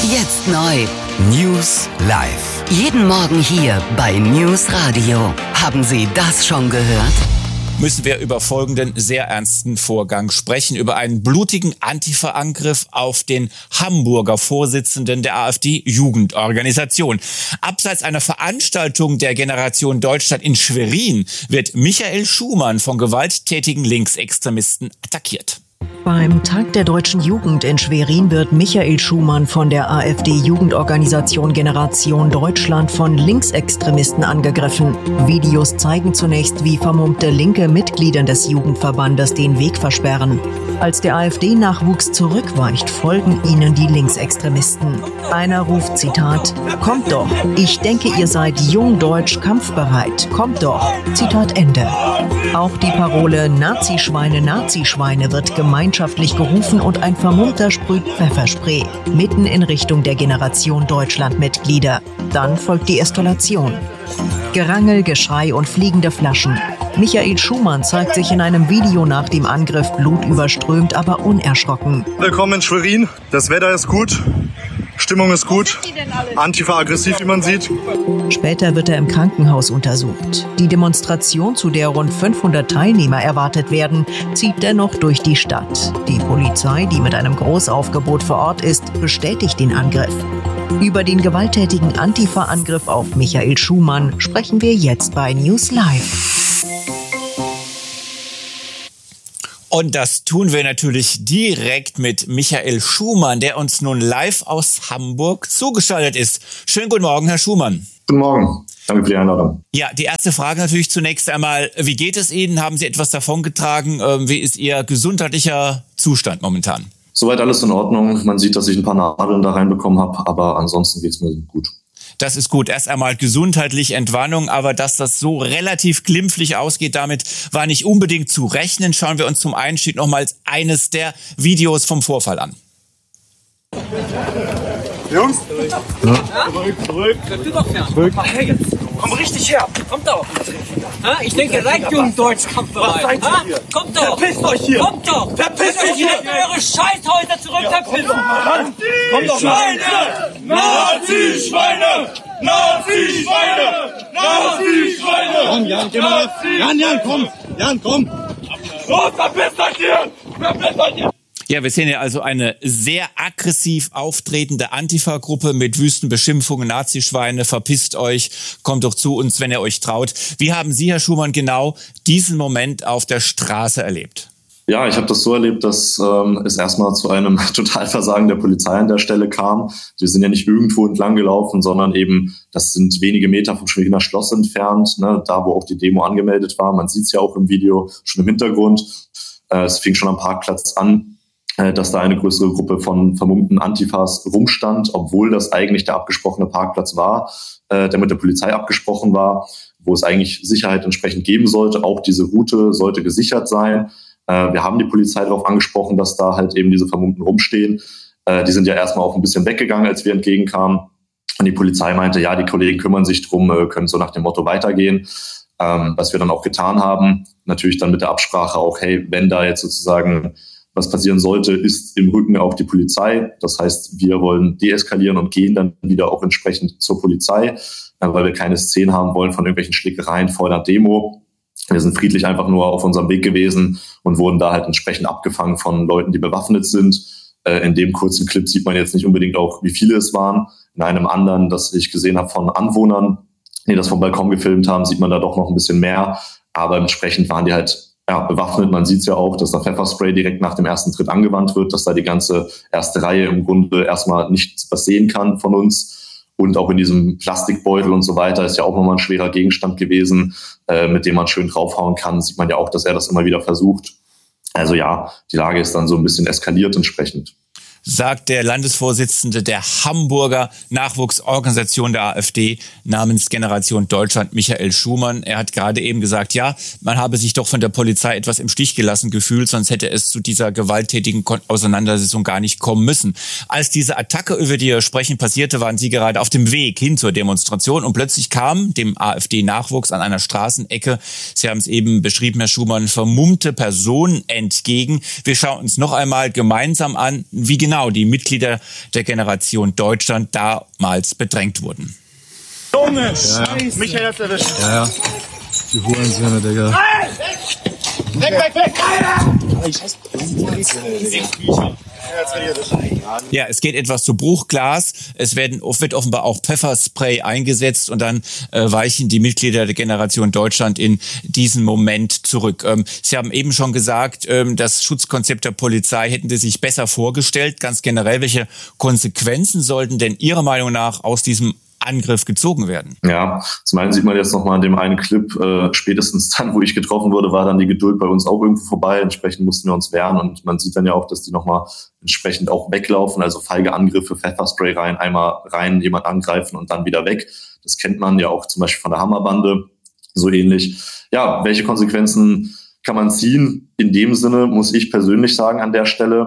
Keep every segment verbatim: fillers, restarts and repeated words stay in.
Jetzt neu. News live. Jeden Morgen hier bei News Radio. Haben Sie das schon gehört? Müssen wir über folgenden sehr ernsten Vorgang sprechen, über einen blutigen Antifa-Angriff auf den Hamburger Vorsitzenden der AfD-Jugendorganisation. Abseits einer Veranstaltung der Generation Deutschland in Schwerin wird Michael Schumann von gewalttätigen Linksextremisten attackiert. Beim Tag der deutschen Jugend in Schwerin wird Michael Schumann von der AfD-Jugendorganisation Generation Deutschland von Linksextremisten angegriffen. Videos zeigen zunächst, wie vermummte linke Mitglieder des Jugendverbandes den Weg versperren. Als der AfD-Nachwuchs zurückweicht, folgen ihnen die Linksextremisten. Einer ruft, Zitat, "Kommt doch, ich denke, ihr seid jung deutsch kampfbereit. Kommt doch." Zitat Ende. Auch die Parole "Nazischweine, Nazischweine" wird gemeinschaftlich gerufen und ein Vermummter sprüht Pfefferspray mitten in Richtung der Generation Deutschland-Mitglieder. Dann folgt die Eskalation. Gerangel, Geschrei und fliegende Flaschen. Michael Schumann zeigt sich in einem Video nach dem Angriff blutüberströmt, aber unerschrocken. Willkommen in Schwerin. Das Wetter ist gut. Stimmung ist gut. Antifa aggressiv, wie man sieht. Später wird er im Krankenhaus untersucht. Die Demonstration, zu der rund fünfhundert Teilnehmer erwartet werden, zieht dennoch durch die Stadt. Die Polizei, die mit einem Großaufgebot vor Ort ist, bestätigt den Angriff. Über den gewalttätigen Antifa-Angriff auf Michael Schumann sprechen wir jetzt bei News Live. Und das tun wir natürlich direkt mit Michael Schumann, der uns nun live aus Hamburg zugeschaltet ist. Schönen guten Morgen, Herr Schumann. Guten Morgen. Danke für die Einladung. Ja, die erste Frage natürlich zunächst einmal, wie geht es Ihnen? Haben Sie etwas davongetragen? Wie ist Ihr gesundheitlicher Zustand momentan? Soweit alles in Ordnung. Man sieht, dass ich ein paar Nadeln da reinbekommen habe, aber ansonsten geht es mir gut. Das ist gut. Erst einmal gesundheitlich Entwarnung, aber dass das so relativ glimpflich ausgeht, damit war nicht unbedingt zu rechnen. Schauen wir uns zum Einstieg nochmals eines der Videos vom Vorfall an. Jungs? Ja. Zurück, zurück. Zurück. Mach her jetzt. Komm richtig her. Kommt doch. Ha? Ich denke, seid jung Deutsch kampfbereit. Kommt doch. Verpisst euch hier. Kommt doch. Verpisst euch hier. Eure Scheißhäuser zurück verpissen. Kommt doch. Schweine! Nazi-Schweine! Nazi-Schweine! Nazi-Schweine! Komm, Jan, geh mal. Jan, Jan, komm. Jan, komm. Los, verpisst euch hier. Verpisst euch hier. Ja, wir sehen ja also eine sehr aggressiv auftretende Antifa-Gruppe mit wüsten Beschimpfungen, Nazischweine, verpisst euch, kommt doch zu uns, wenn ihr euch traut. Wie haben Sie, Herr Schumann, genau diesen Moment auf der Straße erlebt? Ja, ich habe das so erlebt, dass ähm, es erstmal zu einem Totalversagen der Polizei an der Stelle kam. Wir sind ja nicht irgendwo entlang gelaufen, sondern eben, das sind wenige Meter vom Schweriner Schloss entfernt, ne, da wo auch die Demo angemeldet war. Man sieht es ja auch im Video schon im Hintergrund. Äh, es fing schon am Parkplatz an, dass da eine größere Gruppe von vermummten Antifas rumstand, obwohl das eigentlich der abgesprochene Parkplatz war, äh, der mit der Polizei abgesprochen war, wo es eigentlich Sicherheit entsprechend geben sollte. Auch diese Route sollte gesichert sein. Äh, wir haben die Polizei darauf angesprochen, dass da halt eben diese Vermummten rumstehen. Äh, die sind ja erstmal auch ein bisschen weggegangen, als wir entgegenkamen. Und die Polizei meinte, ja, die Kollegen kümmern sich drum, äh, können so nach dem Motto weitergehen. Ähm, was wir dann auch getan haben. Natürlich dann mit der Absprache auch, hey, wenn da jetzt sozusagen was passieren sollte, ist im Rücken auch die Polizei. Das heißt, wir wollen deeskalieren und gehen dann wieder auch entsprechend zur Polizei, weil wir keine Szenen haben wollen von irgendwelchen Schlägereien vor der Demo. Wir sind friedlich einfach nur auf unserem Weg gewesen und wurden da halt entsprechend abgefangen von Leuten, die bewaffnet sind. In dem kurzen Clip sieht man jetzt nicht unbedingt auch, wie viele es waren. In einem anderen, das ich gesehen habe von Anwohnern, die das vom Balkon gefilmt haben, sieht man da doch noch ein bisschen mehr. Aber entsprechend waren die halt ja, bewaffnet. Man sieht es ja auch, dass da Pfefferspray direkt nach dem ersten Tritt angewandt wird, dass da die ganze erste Reihe im Grunde erstmal nichts was sehen kann von uns. Und auch in diesem Plastikbeutel und so weiter ist ja auch nochmal ein schwerer Gegenstand gewesen, äh, mit dem man schön draufhauen kann. Sieht man ja auch, dass er das immer wieder versucht. Also ja, die Lage ist dann so ein bisschen eskaliert entsprechend. Sagt der Landesvorsitzende der Hamburger Nachwuchsorganisation der AfD namens Generation Deutschland, Michael Schumann. Er hat gerade eben gesagt, ja, man habe sich doch von der Polizei etwas im Stich gelassen gefühlt, sonst hätte es zu dieser gewalttätigen Auseinandersetzung gar nicht kommen müssen. Als diese Attacke, über die wir sprechen, passierte, waren Sie gerade auf dem Weg hin zur Demonstration und plötzlich kam dem AfD-Nachwuchs an einer Straßenecke, Sie haben es eben beschrieben, Herr Schumann, vermummte Personen entgegen. Wir schauen uns noch einmal gemeinsam an, wie genau genau die Mitglieder der Generation Deutschland damals bedrängt wurden. Junge, ja. Michael hat's erwischt. Ja, ja. Die Hurensöhne, Digga. Weg, weg, weg! Ja, es geht etwas zu Bruchglas. Es werden, wird offenbar auch Pfefferspray eingesetzt und dann äh, weichen die Mitglieder der Generation Deutschland in diesen Moment zurück. Ähm, Sie haben eben schon gesagt, ähm, das Schutzkonzept der Polizei hätten Sie sich besser vorgestellt. Ganz generell, welche Konsequenzen sollten denn Ihrer Meinung nach aus diesem Angriff gezogen werden? Ja, zum einen sieht man jetzt nochmal an dem einen Clip, äh, spätestens dann, wo ich getroffen wurde, war dann die Geduld bei uns auch irgendwo vorbei. Entsprechend mussten wir uns wehren und man sieht dann ja auch, dass die nochmal entsprechend auch weglaufen, also feige Angriffe, Pfefferspray rein, einmal rein, jemand angreifen und dann wieder weg. Das kennt man ja auch zum Beispiel von der Hammerbande, so ähnlich. Ja, welche Konsequenzen kann man ziehen? In dem Sinne muss ich persönlich sagen an der Stelle,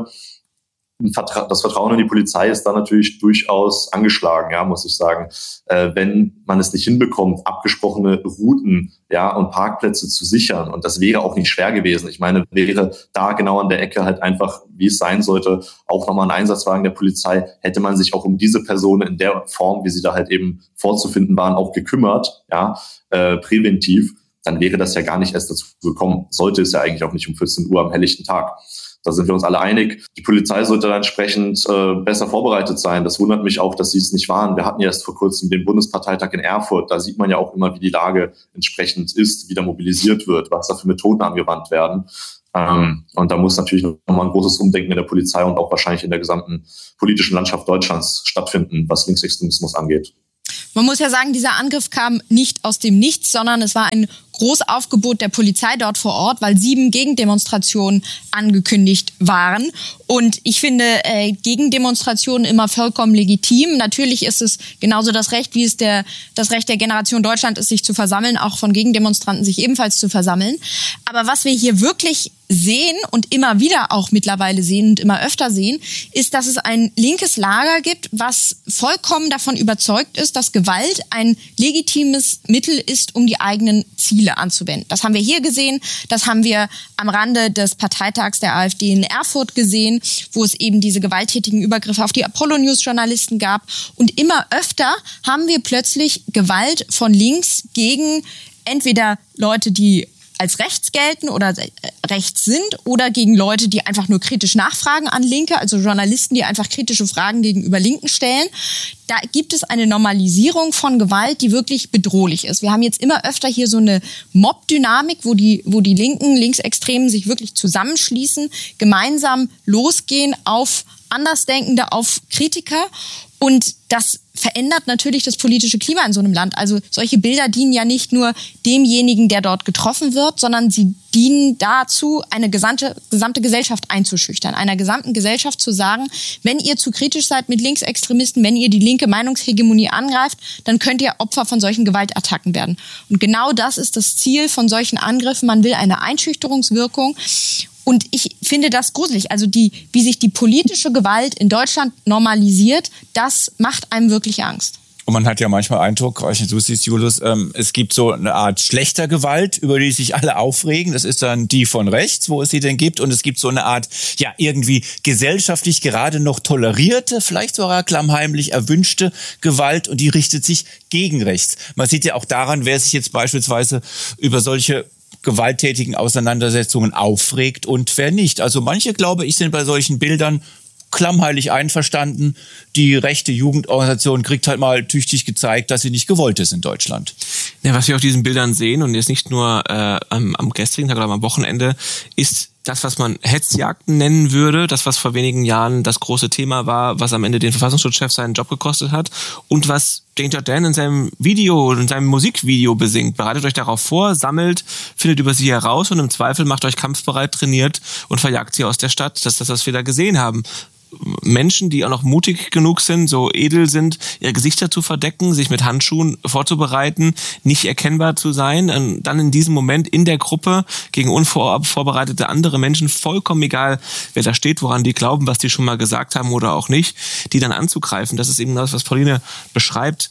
das Vertrauen in die Polizei ist da natürlich durchaus angeschlagen, ja, muss ich sagen. Äh, wenn man es nicht hinbekommt, abgesprochene Routen, ja, und Parkplätze zu sichern, und das wäre auch nicht schwer gewesen. Ich meine, wäre da genau an der Ecke halt einfach, wie es sein sollte, auch nochmal ein Einsatzwagen der Polizei, hätte man sich auch um diese Personen in der Form, wie sie da halt eben vorzufinden waren, auch gekümmert, ja, äh, präventiv, dann wäre das ja gar nicht erst dazu gekommen. Sollte es ja eigentlich auch nicht um vierzehn Uhr am helllichten Tag. Da sind wir uns alle einig. Die Polizei sollte dann entsprechend äh, besser vorbereitet sein. Das wundert mich auch, dass sie es nicht waren. Wir hatten ja erst vor kurzem den Bundesparteitag in Erfurt. Da sieht man ja auch immer, wie die Lage entsprechend ist, wie da mobilisiert wird, was da für Methoden angewandt werden. Ähm, und da muss natürlich nochmal ein großes Umdenken in der Polizei und auch wahrscheinlich in der gesamten politischen Landschaft Deutschlands stattfinden, was Linksextremismus angeht. Man muss ja sagen, dieser Angriff kam nicht aus dem Nichts, sondern es war ein Großaufgebot der Polizei dort vor Ort, weil sieben Gegendemonstrationen angekündigt waren. Und ich finde äh, Gegendemonstrationen immer vollkommen legitim. Natürlich ist es genauso das Recht, wie es der, das Recht der Generation Deutschland ist, sich zu versammeln, auch von Gegendemonstranten sich ebenfalls zu versammeln. Aber was wir hier wirklich sehen und immer wieder auch mittlerweile sehen und immer öfter sehen, ist, dass es ein linkes Lager gibt, was vollkommen davon überzeugt ist, dass Gewalt ein legitimes Mittel ist, um die eigenen Ziele anzuwenden. Das haben wir hier gesehen, das haben wir am Rande des Parteitags der AfD in Erfurt gesehen, wo es eben diese gewalttätigen Übergriffe auf die Apollo-News-Journalisten gab. Und immer öfter haben wir plötzlich Gewalt von links gegen entweder Leute, die als rechts gelten oder rechts sind oder gegen Leute, die einfach nur kritisch nachfragen an Linke, also Journalisten, die einfach kritische Fragen gegenüber Linken stellen. Da gibt es eine Normalisierung von Gewalt, die wirklich bedrohlich ist. Wir haben jetzt immer öfter hier so eine Mob-Dynamik, wo die, wo die Linken, Linksextremen sich wirklich zusammenschließen, gemeinsam losgehen auf Andersdenkende, auf Kritiker. Und das verändert natürlich das politische Klima in so einem Land. Also solche Bilder dienen ja nicht nur demjenigen, der dort getroffen wird, sondern sie dienen dazu, eine gesamte, gesamte Gesellschaft einzuschüchtern. Einer gesamten Gesellschaft zu sagen, wenn ihr zu kritisch seid mit Linksextremisten, wenn ihr die linke Meinungshegemonie angreift, dann könnt ihr Opfer von solchen Gewaltattacken werden. Und genau das ist das Ziel von solchen Angriffen. Man will eine Einschüchterungswirkung. Und ich finde das gruselig. Also die, wie sich die politische Gewalt in Deutschland normalisiert, das macht einem wirklich Angst. Und man hat ja manchmal Eindruck, du siehst, Julius, ähm, es gibt so eine Art schlechter Gewalt, über die sich alle aufregen. Das ist dann die von rechts, wo es sie denn gibt. Und es gibt so eine Art, ja, irgendwie gesellschaftlich gerade noch tolerierte, vielleicht sogar klammheimlich erwünschte Gewalt. Und die richtet sich gegen rechts. Man sieht ja auch daran, wer sich jetzt beispielsweise über solche gewalttätigen Auseinandersetzungen aufregt und wer nicht. Also manche, glaube ich, sind bei solchen Bildern klammheilig einverstanden. Die rechte Jugendorganisation kriegt halt mal tüchtig gezeigt, dass sie nicht gewollt ist in Deutschland. Ja, was wir auf diesen Bildern sehen, und jetzt nicht nur äh, am, am gestrigen Tag oder am Wochenende, ist das, was man Hetzjagden nennen würde, das, was vor wenigen Jahren das große Thema war, was am Ende den Verfassungsschutzchef seinen Job gekostet hat und was Danger Dan in seinem Video, in seinem Musikvideo besingt. Bereitet euch darauf vor, sammelt, findet über sie heraus und im Zweifel macht euch kampfbereit, trainiert und verjagt sie aus der Stadt. Das ist das, was wir da gesehen haben. Menschen, die auch noch mutig genug sind, so edel sind, ihre Gesichter zu verdecken, sich mit Handschuhen vorzubereiten, nicht erkennbar zu sein, und dann in diesem Moment in der Gruppe gegen unvorbereitete andere Menschen, vollkommen egal, wer da steht, woran die glauben, was die schon mal gesagt haben oder auch nicht, die dann anzugreifen. Das ist eben das, was Pauline beschreibt.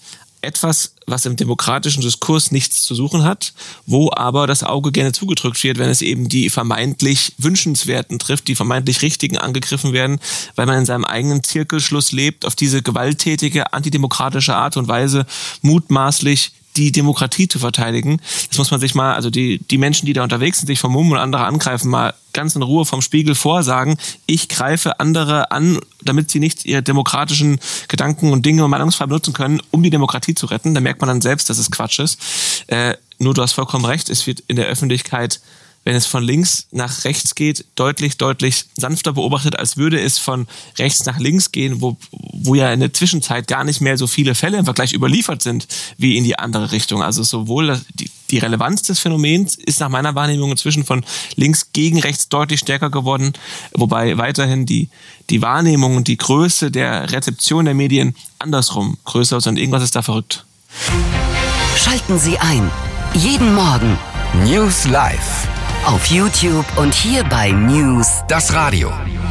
etwas, was im demokratischen Diskurs nichts zu suchen hat, wo aber das Auge gerne zugedrückt wird, wenn es eben die vermeintlich Wünschenswerten trifft, die vermeintlich Richtigen angegriffen werden, weil man in seinem eigenen Zirkelschluss lebt, auf diese gewalttätige, antidemokratische Art und Weise mutmaßlich die Demokratie zu verteidigen. Das muss man sich mal, also die, die Menschen, die da unterwegs sind, sich vermummen und andere angreifen, mal ganz in Ruhe vom Spiegel vorsagen, ich greife andere an, damit sie nicht ihre demokratischen Gedanken und Dinge und Meinungsfreiheit benutzen können, um die Demokratie zu retten. Da merkt man dann selbst, dass es Quatsch ist. Äh, nur du hast vollkommen recht, es wird in der Öffentlichkeit, wenn es von links nach rechts geht, deutlich, deutlich sanfter beobachtet, als würde es von rechts nach links gehen, wo, wo ja in der Zwischenzeit gar nicht mehr so viele Fälle im Vergleich überliefert sind, wie in die andere Richtung. Also sowohl die, die Relevanz des Phänomens ist nach meiner Wahrnehmung inzwischen von links gegen rechts deutlich stärker geworden, wobei weiterhin die, die Wahrnehmung und die Größe der Rezeption der Medien andersrum größer ist und irgendwas ist da verrückt. Schalten Sie ein. Jeden Morgen News Live. Auf YouTube und hier bei News das Radio.